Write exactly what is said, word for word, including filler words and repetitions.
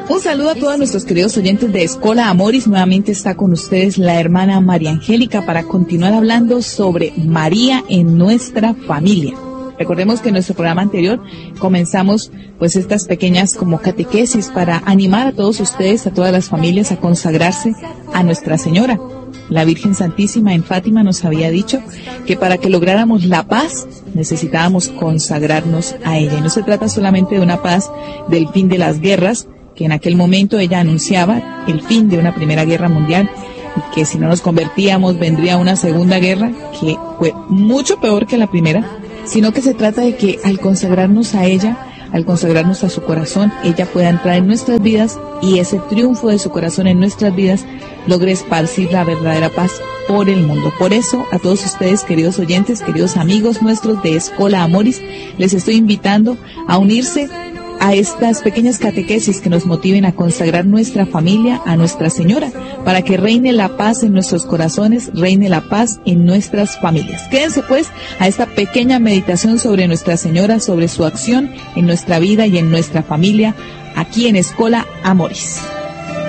Un saludo a todos nuestros queridos oyentes de Escola Amoris. Nuevamente está con ustedes la hermana María Angélica para continuar hablando sobre María en nuestra familia. Recordemos que en nuestro programa anterior comenzamos pues estas pequeñas como catequesis para animar a todos ustedes, a todas las familias a consagrarse a Nuestra Señora. La Virgen Santísima en Fátima nos había dicho que para que lográramos la paz necesitábamos consagrarnos a ella. Y no se trata solamente de una paz del fin de las guerras, que en aquel momento ella anunciaba el fin de una primera guerra mundial y que si no nos convertíamos vendría una segunda guerra que fue mucho peor que la primera, sino que se trata de que al consagrarnos a ella, al consagrarnos a su corazón, ella pueda entrar en nuestras vidas y ese triunfo de su corazón en nuestras vidas logre esparcir la verdadera paz por el mundo. Por eso, a todos ustedes, queridos oyentes, queridos amigos nuestros de Escola Amoris, les estoy invitando a unirse a estas pequeñas catequesis que nos motiven a consagrar nuestra familia a Nuestra Señora, para que reine la paz en nuestros corazones, reine la paz en nuestras familias. Quédense pues a esta pequeña meditación sobre Nuestra Señora, sobre su acción en nuestra vida y en nuestra familia, aquí en Escola Amoris.